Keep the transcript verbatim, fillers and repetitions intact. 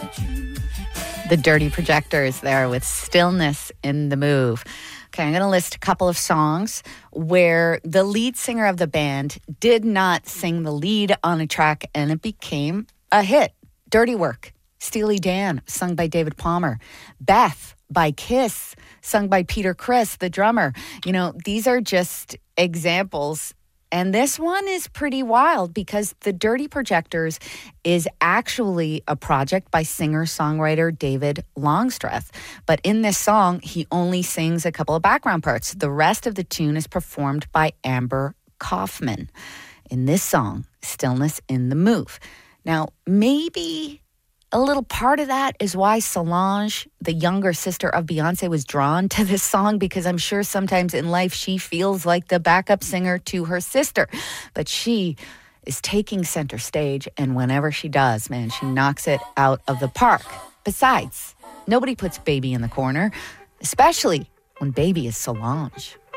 The Dirty Projectors there with Stillness in the Move. Okay, I'm going to list a couple of songs where the lead singer of the band did not sing the lead on a track and it became a hit. Dirty Work, Steely Dan, sung by David Palmer. Beth by Kiss, sung by Peter Criss, the drummer. You know, these are just examples. And this one is pretty wild because The Dirty Projectors is actually a project by singer-songwriter David Longstreth. But in this song, he only sings a couple of background parts. The rest of the tune is performed by Amber Kaufman. In this song, Stillness in the Move. Now, maybe a little part of that is why Solange, the younger sister of Beyonce, was drawn to this song, because I'm sure sometimes in life she feels like the backup singer to her sister. But she is taking center stage, and whenever she does, man, she knocks it out of the park. Besides, nobody puts Baby in the corner, especially when Baby is Solange.